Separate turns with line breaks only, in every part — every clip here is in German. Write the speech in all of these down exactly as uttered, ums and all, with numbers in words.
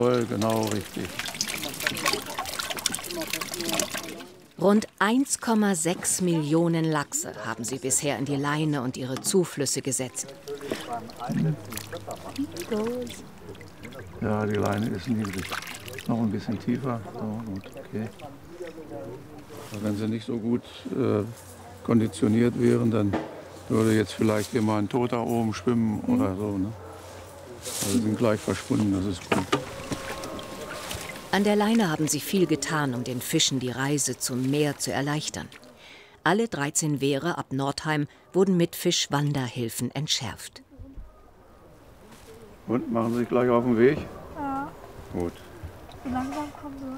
Voll genau richtig.
Rund eins Komma sechs Millionen Lachse haben sie bisher in die Leine und ihre Zuflüsse gesetzt.
Ja, die Leine ist niedrig. Noch ein bisschen tiefer. So, gut, okay. Aber wenn sie nicht so gut äh, konditioniert wären, dann würde jetzt vielleicht hier mal ein Toter oben schwimmen oder so. Ne? Also sind gleich verschwunden, das ist gut.
An der Leine haben sie viel getan, um den Fischen die Reise zum Meer zu erleichtern. Alle dreizehn Wehre ab Nordheim wurden mit Fischwanderhilfen entschärft.
Und, machen Sie sich gleich auf den Weg?
Ja.
Gut.
Wie langsam kommen wir?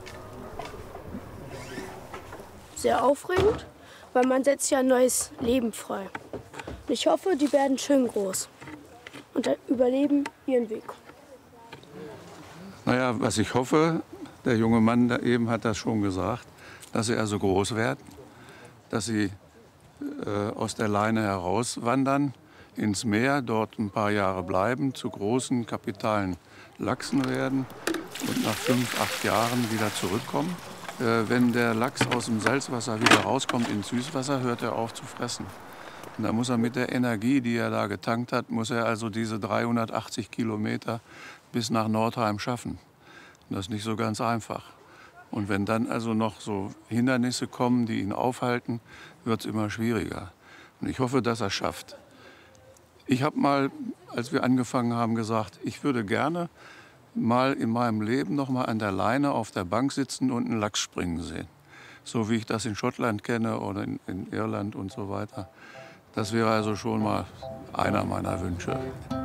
Sehr aufregend, weil man setzt ja ein neues Leben frei. Und ich hoffe, die werden schön groß und überleben ihren Weg.
Naja, was ich hoffe, der junge Mann da eben hat das schon gesagt, dass sie also groß werden, dass sie äh, aus der Leine herauswandern ins Meer, dort ein paar Jahre bleiben, zu großen, kapitalen Lachsen werden und nach fünf, acht Jahren wieder zurückkommen. Äh, wenn der Lachs aus dem Salzwasser wieder rauskommt ins Süßwasser, hört er auf zu fressen. Und da muss er mit der Energie, die er da getankt hat, muss er also diese dreihundertachtzig Kilometer bis nach Nordheim schaffen. Und das ist nicht so ganz einfach. Und wenn dann also noch so Hindernisse kommen, die ihn aufhalten, wird es immer schwieriger. Und ich hoffe, dass er es schafft. Ich habe mal, als wir angefangen haben, gesagt, ich würde gerne mal in meinem Leben noch mal an der Leine auf der Bank sitzen und einen Lachs springen sehen. So wie ich das in Schottland kenne oder in, in Irland und so weiter. Das wäre also schon mal einer meiner Wünsche.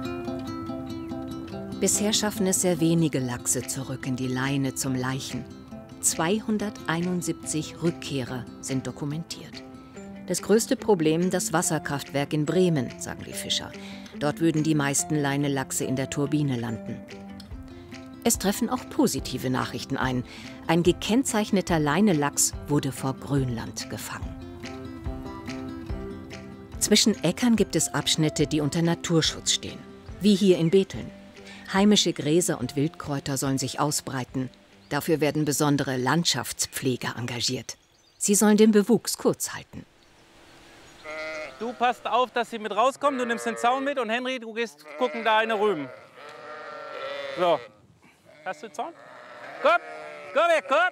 Bisher schaffen es sehr wenige Lachse zurück in die Leine zum Laichen. zweihunderteinundsiebzig Rückkehrer sind dokumentiert. Das größte Problem das Wasserkraftwerk in Bremen, sagen die Fischer. Dort würden die meisten Leinelachse in der Turbine landen. Es treffen auch positive Nachrichten ein. Ein gekennzeichneter Leinelachs wurde vor Grönland gefangen. Zwischen Äckern gibt es Abschnitte, die unter Naturschutz stehen, wie hier in Betheln. Heimische Gräser und Wildkräuter sollen sich ausbreiten. Dafür werden besondere Landschaftspfleger engagiert. Sie sollen den Bewuchs kurz halten.
Du passt auf, dass sie mit rauskommen. Du nimmst den Zaun mit und Henry, du gehst gucken da in die Rüben. So. Hast du den Zaun? Komm, komm her, komm.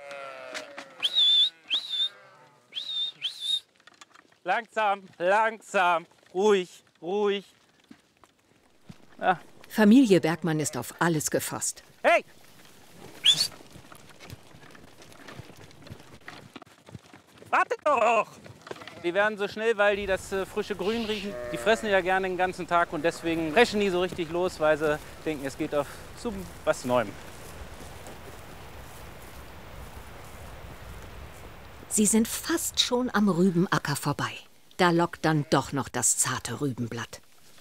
Langsam, langsam, ruhig, ruhig. Ja.
Familie Bergmann ist auf alles gefasst.
Hey! Warte doch! Die werden so schnell, weil die das äh, frische Grün riechen. Die fressen ja gerne den ganzen Tag und deswegen brechen die so richtig los, weil sie denken, es geht auf zu was Neuem.
Sie sind fast schon am Rübenacker vorbei. Da lockt dann doch noch das zarte Rübenblatt.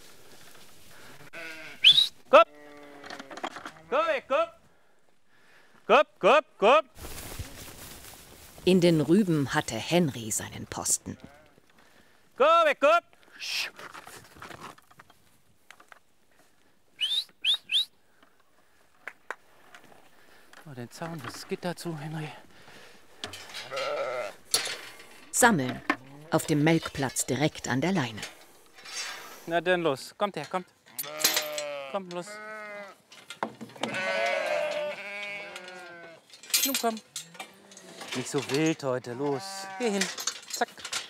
Komm! Komm weg, komm! Komm, komm, komm!
In den Rüben hatte Henry seinen Posten.
Komm weg, komm! Oh, den Zaun, das Gitter zu, Henry.
Sammeln. Auf dem Melkplatz direkt an der Leine.
Na dann los, kommt her, kommt. Komm, los. Nun komm. Nicht so wild heute, los. Hier hin, zack.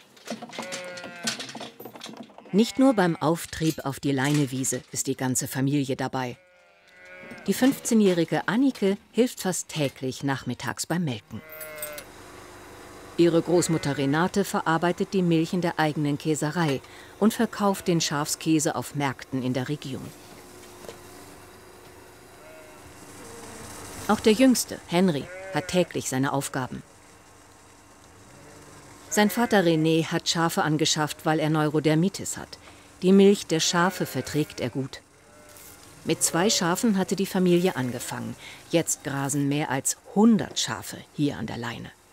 Nicht nur beim Auftrieb auf die Leinewiese ist die ganze Familie dabei. Die fünfzehnjährige Annike hilft fast täglich nachmittags beim Melken. Ihre Großmutter Renate verarbeitet die Milch in der eigenen Käserei und verkauft den Schafskäse auf Märkten in der Region. Auch der Jüngste, Henry, hat täglich seine Aufgaben. Sein Vater René hat Schafe angeschafft, weil er Neurodermitis hat. Die Milch der Schafe verträgt er gut. Mit zwei Schafen hatte die Familie angefangen. Jetzt grasen mehr als hundert Schafe hier an der Leine.